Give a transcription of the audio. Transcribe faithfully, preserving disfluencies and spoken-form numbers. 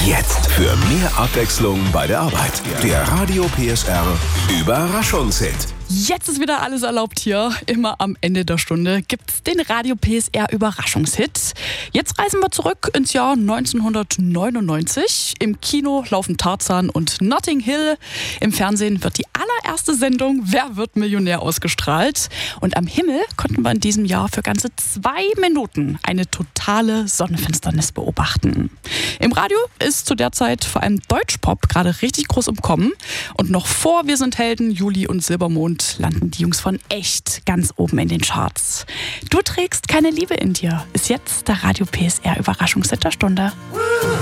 Jetzt für mehr Abwechslung bei der Arbeit. Der Radio P S R Überraschungshit. Jetzt ist wieder alles erlaubt hier. Immer am Ende der Stunde gibt's den Radio P S R Überraschungshit. Jetzt reisen wir zurück ins Jahr neunzehnhundertneunundneunzig. Im Kino laufen Tarzan und Notting Hill. Im Fernsehen wird die allererste Sendung Wer wird Millionär ausgestrahlt. Und am Himmel konnten wir in diesem Jahr für ganze zwei Minuten eine totale Sonnenfinsternis beobachten. Im Radio ist zu der Zeit vor allem Deutschpop gerade richtig groß im Kommen. Und noch vor Wir sind Helden, Juli und Silbermond landen die Jungs von Echt ganz oben in den Charts. Du trägst keine Liebe in dir ist jetzt der Radio P S R Überraschungshit der Stunde.